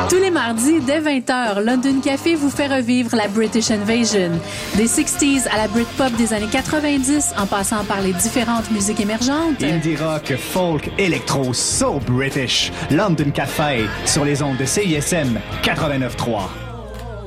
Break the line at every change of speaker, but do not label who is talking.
Tous les mardis, dès 20h, London Café vous fait revivre la British Invasion. Des 60s à la Britpop des années 90, en passant par les différentes musiques émergentes.
Indie rock, folk, électro, so British. London Café, sur les ondes de CISM 89.3.